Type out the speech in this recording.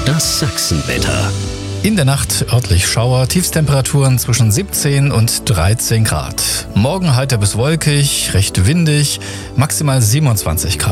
Das Sachsenwetter. In der Nacht örtlich Schauer, Tiefstemperaturen zwischen 17 und 13 Grad. Morgen heiter bis wolkig, recht windig, maximal 27 Grad.